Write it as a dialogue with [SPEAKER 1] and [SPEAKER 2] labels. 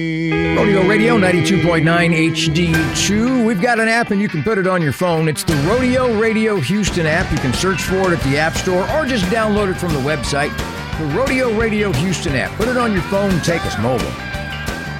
[SPEAKER 1] Rodeo Radio 92.9 HD2. We've got an app and you can put it on your phone. It's the Rodeo Radio Houston app. You can search for it at the App Store or just download it from the website. The Rodeo Radio Houston app. Put it on your phone and take us mobile.